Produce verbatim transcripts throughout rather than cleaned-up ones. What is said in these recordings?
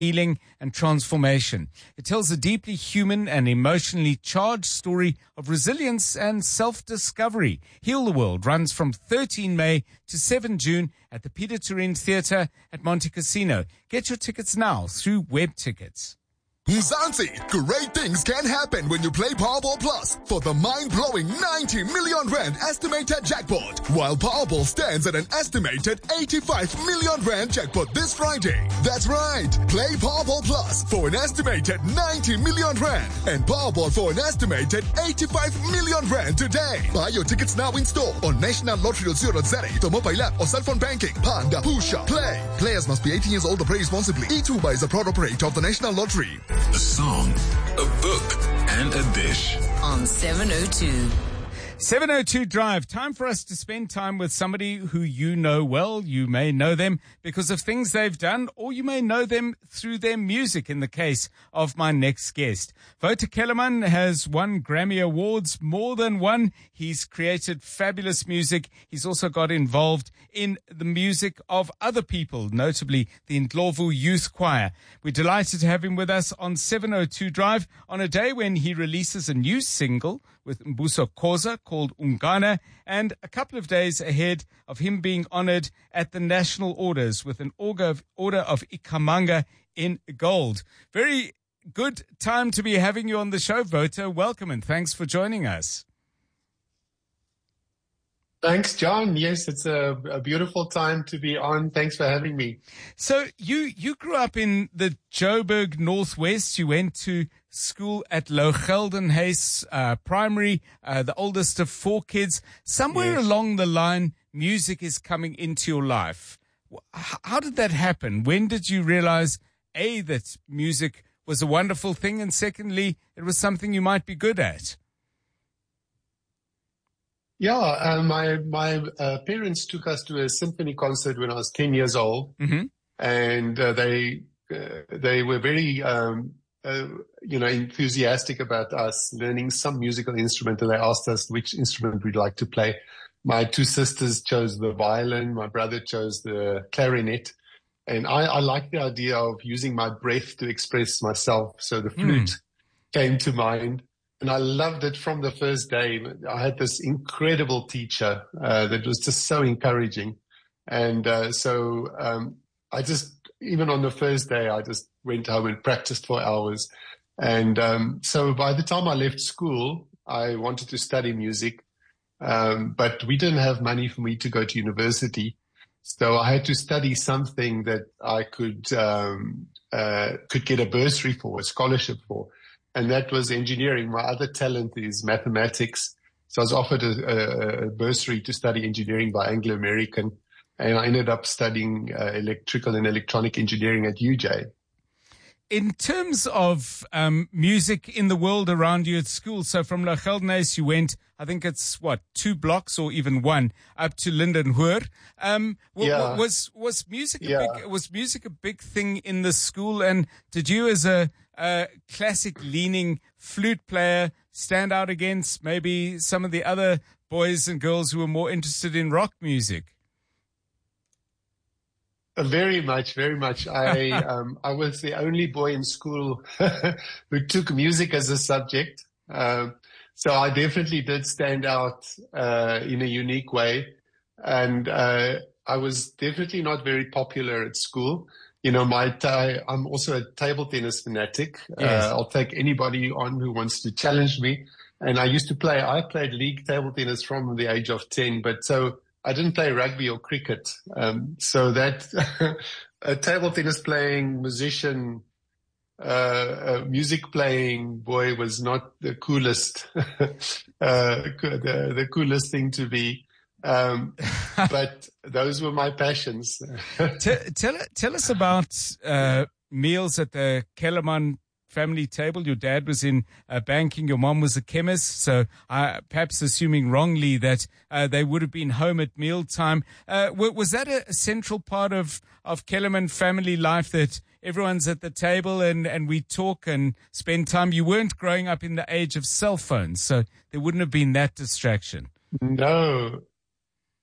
healing and transformation. It tells a deeply human and emotionally charged story of resilience and self-discovery. Heal the World runs from thirteenth May to seventh June at the Peter Turin Theatre at Monte Cassino. Get your tickets now through Web Tickets. Mzansi, great things can happen when you play Powerball Plus for the mind-blowing ninety million rand estimated jackpot, while Powerball stands at an estimated eighty-five million rand jackpot this Friday. That's right, play Powerball Plus for an estimated ninety million rand and Powerball for an estimated eighty-five million rand today. Buy your tickets now in store on national lottery dot co dot za, the mobile app or cell phone banking. Panda Pusha. Play. Players must be eighteen years old or play responsibly. eTuba is a proud operator of the National Lottery. A song, a book, and a dish. On seven oh two. seven oh two Drive. Time for us to spend time with somebody who you know well. You may know them because of things they've done, or you may know them through their music, in the case of my next guest. Wouter Kellerman has won Grammy Awards, more than one. He's created fabulous music. He's also got involved in the music of other people, notably the Ndlovu Youth Choir. We're delighted to have him with us on seven oh two Drive on a day when he releases a new single with Mbuso Khoza called Ungana, and a couple of days ahead of him being honored at the National Orders with an Order of, Order of Ikhamanga in gold. Very good time to be having you on the show, Wouter. Welcome and thanks for joining us. Thanks, John. Yes, it's a, a beautiful time to be on. Thanks for having me. So you, you grew up in the Joburg Northwest. You went to school at Lougeldenhuys uh, Primary, uh, the oldest of four kids. Somewhere Yes. along the line, music is coming into your life. H- How did that happen? When did you realize, A, that music was a wonderful thing, and secondly, it was something you might be good at? Yeah, uh, my my uh, parents took us to a symphony concert when I was ten years old, Mm-hmm. and uh, they uh, they were very um, uh, you know enthusiastic about us learning some musical instrument, and they asked us which instrument we'd like to play. My two sisters chose the violin, my brother chose the clarinet, and I, I liked the idea of using my breath to express myself, so the flute came to mind. And I loved it from the first day. I had this incredible teacher uh, that was just so encouraging. And uh, so um, I just, even on the first day, I just went home and practiced for hours. And um, so by the time I left school, I wanted to study music. Um, but we didn't have money for me to go to university. So I had to study something that I could um, uh, could get a bursary for, a scholarship for. And that was engineering. My other talent is mathematics. So I was offered a, a, a bursary to study engineering by Anglo American. And I ended up studying uh, electrical and electronic engineering at U J. In terms of um, music in the world around you at school, so from Lougeldenhuys you went, I think it's what, two blocks or even one, up to Lindenhoer. Um, w- Yeah. w- was was music a Yeah. big was music a big thing in the school? And did you, as a, a classic leaning flute player, stand out against maybe some of the other boys and girls who were more interested in rock music? Uh, Very much, very much. I um, I was the only boy in school who took music as a subject. Um, so I definitely did stand out uh, in a unique way. And uh, I was definitely not very popular at school. You know, my ta- I'm also a table tennis fanatic. Yes. Uh, I'll take anybody on who wants to challenge me. And I used to play, I played league table tennis from the age of ten. But so I didn't play rugby or cricket. Um, so that a table tennis playing musician, uh, a music playing boy was not the coolest, uh, the, the coolest thing to be. Um, but those were my passions. T- tell tell us about uh, meals at the Kellerman family table. Your dad was in uh, banking, your mom was a chemist, so uh, perhaps assuming wrongly that uh, they would have been home at mealtime. Uh, w- was that a, a central part of, of Kellerman family life, that everyone's at the table and, and we talk and spend time? You weren't growing up in the age of cell phones, so there wouldn't have been that distraction. No.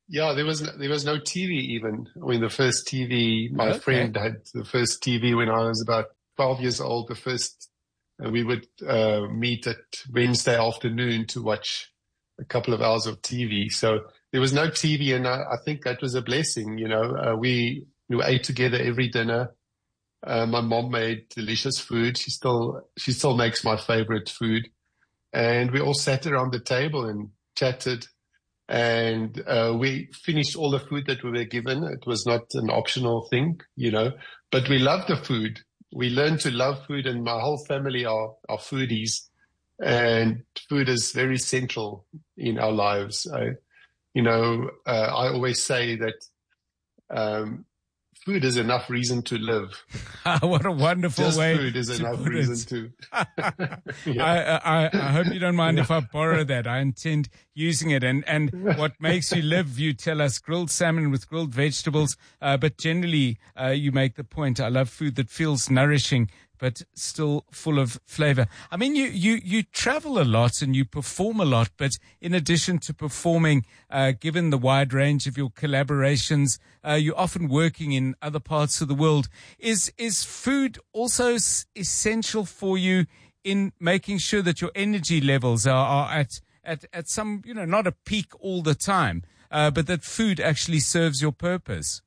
Yeah, there was there was no T V even. I mean, the first T V, my Okay. friend had the first T V when I was about twelve years old. The first, uh, we would uh, meet at Wednesday afternoon to watch a couple of hours of T V. So there was no T V, and I, I think that was a blessing. You know, uh, we we ate together every dinner. Uh, my mom made delicious food. She still she still makes my favorite food, and we all sat around the table and chatted. And uh, we finished all the food that we were given. It was not an optional thing, you know, but we loved the food. We learned to love food, and my whole family are, are foodies. And food is very central in our lives. I, you know, uh, I always say that um, food is enough reason to live. What a wonderful Just way food is to enough put reason it. to. Yeah. I, I, I hope you don't mind if I borrow that. I intend using it. And, and what makes you live, you tell us, grilled salmon with grilled vegetables. Uh, but generally, uh, you make the point. I love food that feels nourishing, but still full of flavor. I mean, you, you, you travel a lot and you perform a lot, but in addition to performing, uh, given the wide range of your collaborations, uh, you're often working in other parts of the world. Is, is food also s- essential for you in making sure that your energy levels are, are at, at, at some, you know, not a peak all the time, uh, but that food actually serves your purpose?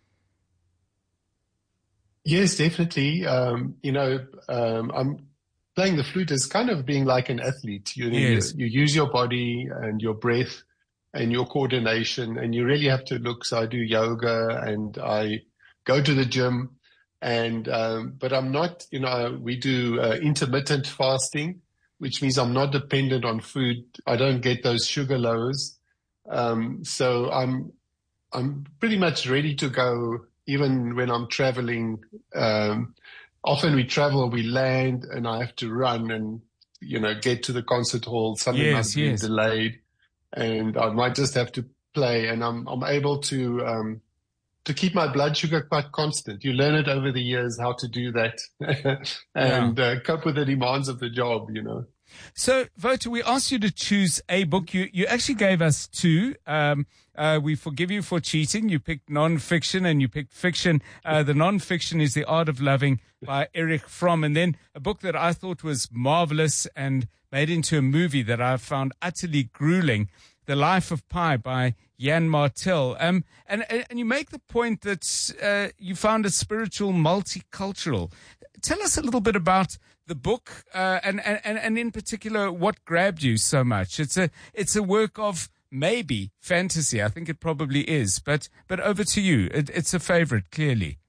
Yes, definitely. Um, you know, um, I'm playing the flute is kind of being like an athlete. You, know, Yes. you, you use your body and your breath and your coordination, and you really have to look. So I do yoga and I go to the gym, and um, but I'm not. You know, we do uh, intermittent fasting, which means I'm not dependent on food. I don't get those sugar lows. Um, so I'm I'm pretty much ready to go. Even when I'm traveling, um, often we travel, we land, and I have to run and, you know, get to the concert hall. Something Yes, might be yes. delayed, and I might just have to play. And I'm I'm able to um, to keep my blood sugar quite constant. You learn it over the years how to do that, and uh, cope with the demands of the job. You know. So, Wouter, we asked you to choose a book. You you actually gave us two. Um, uh, we forgive you for cheating. You picked non-fiction and you picked fiction. Uh, the non-fiction is The Art of Loving by Erich Fromm. And then a book that I thought was marvelous and made into a movie that I found utterly grueling, The Life of Pi by Jan Martel. Um, and, and you make the point that uh, you found it spiritual, multicultural. Tell us a little bit about the book, uh, and, and, and in particular, what grabbed you so much. It's a, it's a work of maybe fantasy. I think it probably is, but, but over to you. It, it's a favorite, clearly.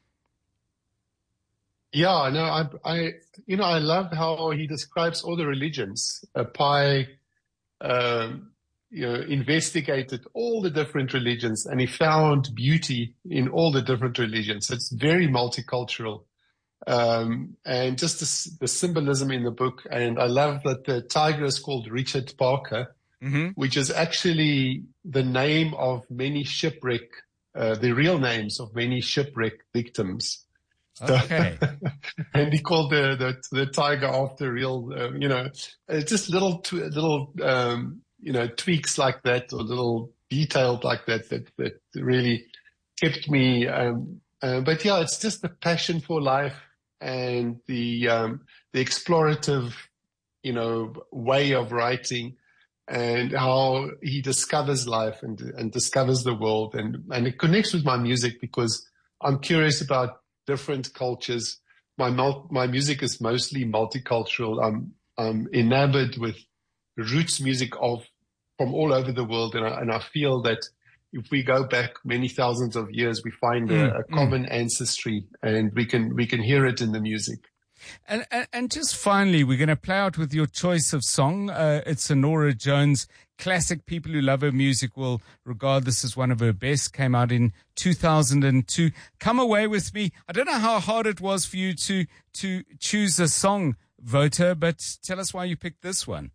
Yeah, no, I, I, you know, I love how he describes all the religions. Uh, Pi, um, you know, investigated all the different religions, and he found beauty in all the different religions. It's very multicultural. Um, and just the, the symbolism in the book. And I love that the tiger is called Richard Parker, mm-hmm. which is actually the name of many shipwreck, uh, the real names of many shipwreck victims. Okay. So, and he called the, the, the tiger after real, uh, you know, uh, just little, tw- little, um, you know, tweaks like that, or little detailed like that, that, that really kept me, um, uh, but yeah, it's just the passion for life. And the um, the explorative, you know, way of writing, and how he discovers life and and discovers the world, and and it connects with my music because I'm curious about different cultures. My mul- my music is mostly multicultural. I'm I'm enamored with roots music of from all over the world, and I, and I feel that if we go back many thousands of years, we find a, Mm, a common mm. ancestry, and we can we can hear it in the music. And, and and just finally, we're going to play out with your choice of song. Uh, it's a Norah Jones classic. People who love her music will regard this as one of her best. Came out in two thousand two. Come Away With Me. I don't know how hard it was for you to to choose a song, Wouter, but tell us why you picked this one.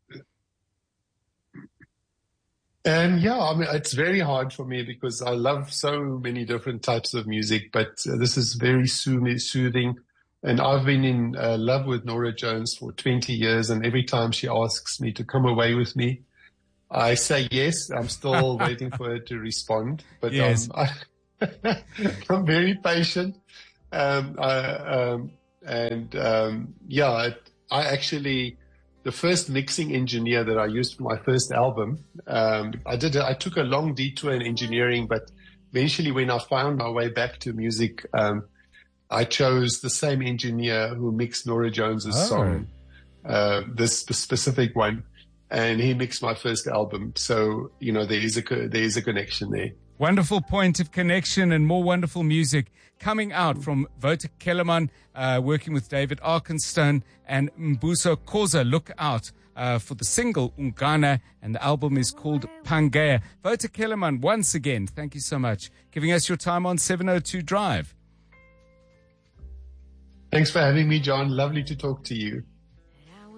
And yeah, I mean, it's very hard for me because I love so many different types of music, but uh, this is very soothing. And I've been in uh, love with Norah Jones for twenty years. And every time she asks me to come away with me, I say yes. I'm still waiting for her to respond, but Yes. um, I, I'm very patient. Um, I, um, and um, yeah, it, I actually, the first mixing engineer that I used for my first album, um, I did. I took a long detour in engineering, but eventually, when I found my way back to music, um, I chose the same engineer who mixed Norah Jones's Oh. song, uh, this specific one. And he mixed my first album. So, you know, there is a, co- there is a connection there. Wonderful point of connection and more wonderful music coming out from Wouter Kellerman, uh, working with David Arkenstone and Mbuso Khoza. Look out uh, for the single Ungana, and the album is called Pangea. Wouter Kellerman, once again, thank you so much, giving us your time on seven oh two Drive. Thanks for having me, John. Lovely to talk to you.